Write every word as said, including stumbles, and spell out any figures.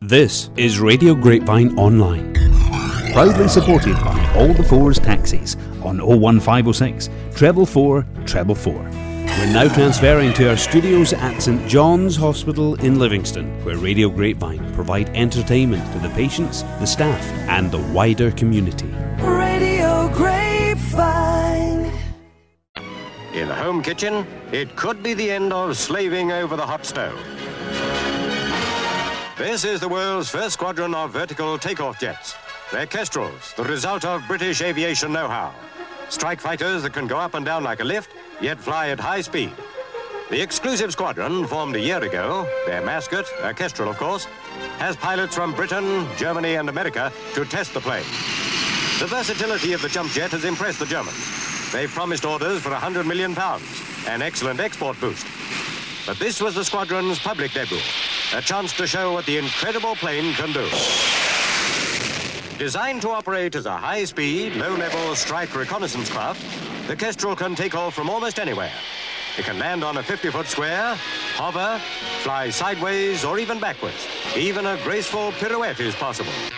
This is Radio Grapevine Online, proudly supported by All the Fours Taxis on oh one five oh six, treble four, treble four. We're now transferring to our studios at St John's Hospital in Livingston, where Radio Grapevine provide entertainment to the patients, the staff, and the wider community. Radio Grapevine. In the home kitchen, it could be the end of slaving over the hot stove. This is the world's first squadron of vertical takeoff jets. They're Kestrels, the result of British aviation know-how. Strike fighters that can go up and down like a lift, yet fly at high speed. The exclusive squadron, formed a year ago, their mascot, a Kestrel of course, has pilots from Britain, Germany and America to test the plane. The versatility of the jump jet has impressed the Germans. They've promised orders for one hundred million pounds, an excellent export boost. But this was the squadron's public debut, a chance to show what the incredible plane can do. Designed to operate as a high-speed, low-level strike reconnaissance craft, the Kestrel can take off from almost anywhere. It can land on a fifty-foot square, hover, fly sideways or even backwards. Even a graceful pirouette is possible.